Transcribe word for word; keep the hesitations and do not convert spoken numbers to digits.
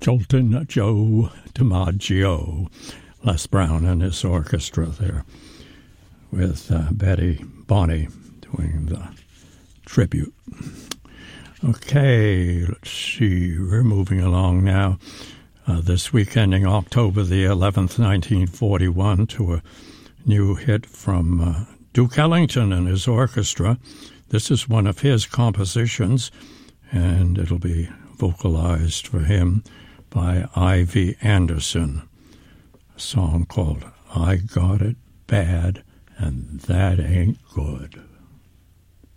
Joltin' Joe DiMaggio, Les Brown and his orchestra there, with uh, Betty Bonney doing the tribute. Okay, let's see, we're moving along now. Uh, this week ending October the eleventh, nineteen forty-one, to a new hit from uh, Duke Ellington and his orchestra. This is one of his compositions, and it'll be vocalized for him by Ivy Anderson. A song called I Got It Bad, and That Ain't Good.